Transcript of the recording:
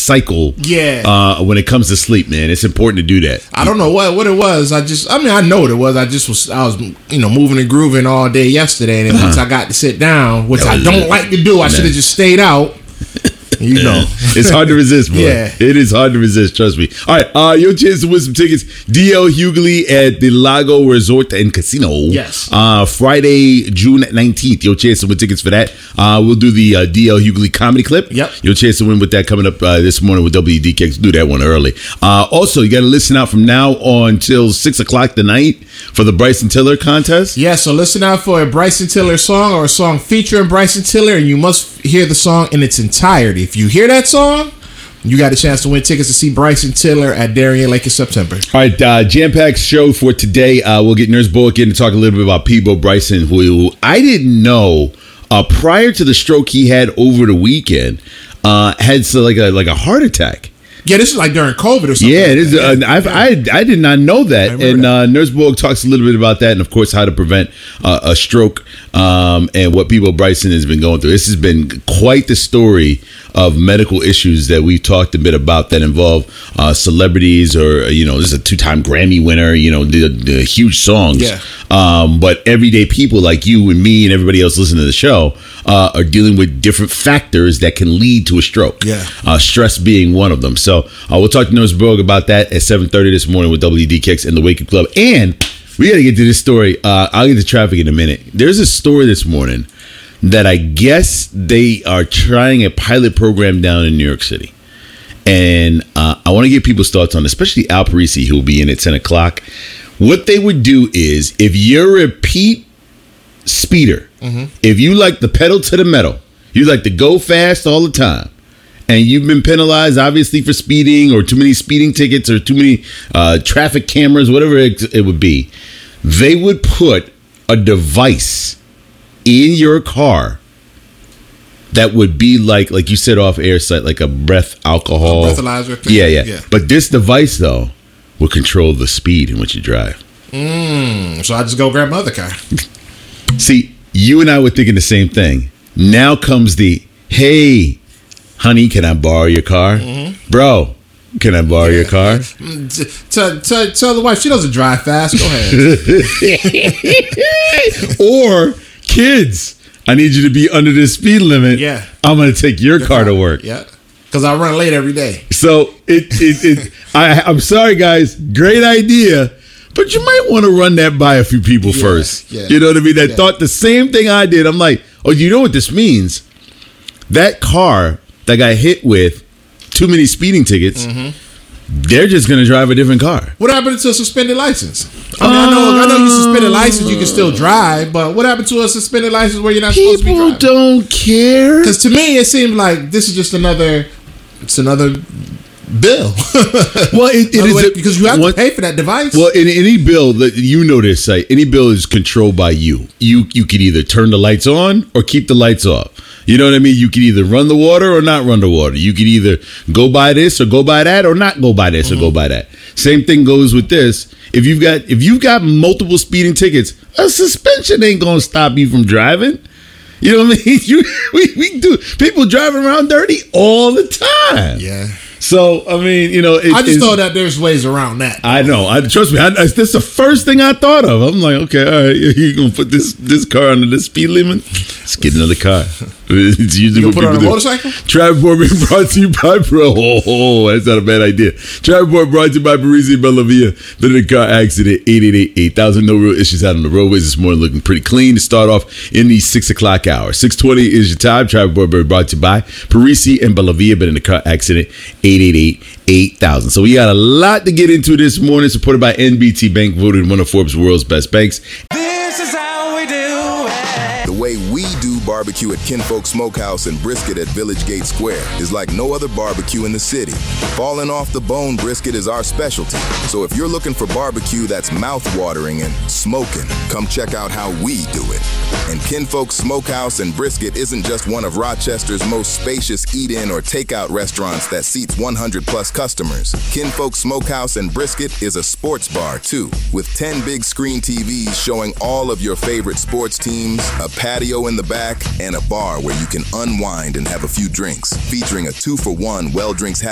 cycle. Yeah. When it comes to sleep, man, it's important to do that. I don't know what it was. I know what it was. I was moving and grooving all day yesterday, and then once I got to sit down, which I don't like to do, I should have just stayed out. It's hard to resist, bro. Yeah. It is hard to resist, trust me. All right, your chance to win some tickets. DL Hughley at the Lago Resort and Casino. Yes. Friday, June 19th. Your chance to win tickets for that. We'll do the DL Hughley comedy clip. Yep. Your chance to win with that coming up this morning with WDKX. Do that one early. Also, you got to listen out from now on till 6 o'clock tonight for the Bryson Tiller contest. Yeah, so listen out for a Bryson Tiller song or a song featuring Bryson Tiller, and you must hear the song in its entirety. If you hear that song, you got a chance to win tickets to see Bryson Tiller at Darien Lake in September. All right, jam-packed show for today. We'll get Nurse Bullock in to talk a little bit about Peabo Bryson, who I didn't know prior to the stroke he had over the weekend had like a heart attack. Yeah, this is like during COVID or something. Yeah, it is. I did not know that. And Nurse Bullock talks a little bit about that, and of course how to prevent a stroke and what Peabo Bryson has been going through. This has been quite the story of medical issues that we've talked a bit about that involve celebrities or this is a 2-time Grammy winner. The huge songs. Yeah. But everyday people like you and me and everybody else listening to the show are dealing with different factors that can lead to a stroke. Yeah. Stress being one of them. So we'll talk to Nurse Bullock about that at 7:30 this morning with WDKX and the Wake Up Club. And we got to get to this story. I'll get to traffic in a minute. There's a story this morning that I guess they are trying a pilot program down in New York City. And I want to get people's thoughts on, especially Al Parisi, who will be in at 10 o'clock. What they would do is, if you're a repeat speeder, if you like the pedal to the metal, you like to go fast all the time, and you've been penalized, obviously, for speeding or too many speeding tickets or too many traffic cameras, whatever it would be, they would put a device in your car that would be like you said off air, like a breath alcohol. A breathalyzer thing. Yeah. But this device, though, will control the speed in which you drive. So I just go grab my other car. See, you and I were thinking the same thing. Now comes the, hey, honey, can I borrow your car? Bro, can I borrow your car? Tell the wife she doesn't drive fast. Go ahead. Or, kids, I need you to be under the speed limit. Yeah. I'm going to take your car to work. Yeah. Because I run late every day. So, I'm sorry, guys. Great idea. But you might want to run that by a few people first. Yeah. You know what I mean? That thought the same thing I did. I'm like, oh, you know what this means? That car that got hit with too many speeding tickets, they're just going to drive a different car. What happened to a suspended license? I know you suspended license, you can still drive, but what happened to a suspended license where you're not supposed to be driving? People don't care. Because to me, it seemed like this is just another bill. Well, it is because you have to pay for that device. Well, in any bill that you know this, any bill is controlled by you. You could either turn the lights on or keep the lights off. You know what I mean? You can either run the water or not run the water. You can either go by this or go by that or not go by this or go by that. Same thing goes with this. If you've got multiple speeding tickets, a suspension ain't gonna stop you from driving. You know what I mean? We do. People driving around dirty all the time. Yeah. So, I mean, I just thought that there's ways around that. I know. Trust me. That's the first thing I thought of. I'm like, okay, all right, you're going to put this car under the speed limit? Let's get another car. It's usually what people do. You put it on a motorcycle? Traffic Report being brought to you by that's not a bad idea. Traffic Report brought to you by Parisi and Bellavia. Been in a car accident, 888-8000. No real issues out on the roadways this morning, looking pretty clean to start off in the 6 o'clock hour. 6:20 is your time. Traffic Report being brought to you by Parisi and Bellavia. Been in a car accident, 888-8000. So we got a lot to get into this morning, supported by NBT Bank, voted one of Forbes' world's best banks. This is how we do it. The way we do barbecue at Kinfolk Smokehouse and brisket at Village Gate Square is like no other barbecue in the city. Falling off the bone brisket is our specialty. So if you're looking for barbecue that's mouth-watering and smoking, come check out how we do it. And Kinfolk Smokehouse and Brisket isn't just one of Rochester's most spacious eat-in or takeout restaurants that seats 100-plus customers. Kinfolk Smokehouse and Brisket is a sports bar, too, with 10 big screen TVs showing all of your favorite sports teams, a patio in the back, and a bar where you can unwind and have a few drinks, featuring a 2-for-1 Well Drinks